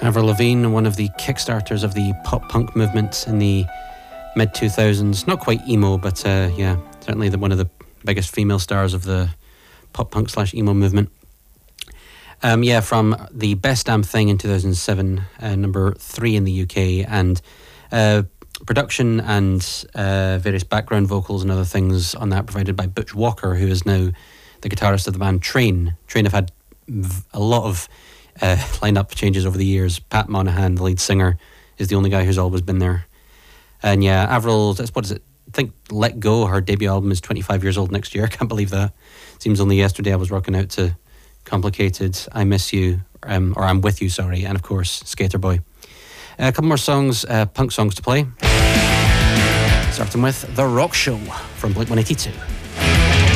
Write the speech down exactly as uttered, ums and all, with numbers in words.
Avril Lavigne, one of the kickstarters of the pop-punk movement in the mid two thousands. Not quite emo, but uh, yeah, certainly the, one of the biggest female stars of the pop-punk slash emo movement. Um, yeah, from the Best Damn Thing in two thousand seven, uh, number three in the U K, and uh, production and uh, various background vocals and other things on that provided by Butch Walker, who is now the guitarist of the band Train. Train have had v- a lot of uh, line-up changes over the years. Pat Monahan, the lead singer, is the only guy who's always been there. And yeah, Avril, what is it? I think Let Go, her debut album, is twenty-five years old next year. I can't believe that. Seems only yesterday I was rocking out to Complicated, I Miss You, um, or I'm With You, sorry, and of course, Skater Boy. Uh, a couple more songs, uh, punk songs to play. Starting with The Rock Show from Blink one eighty-two.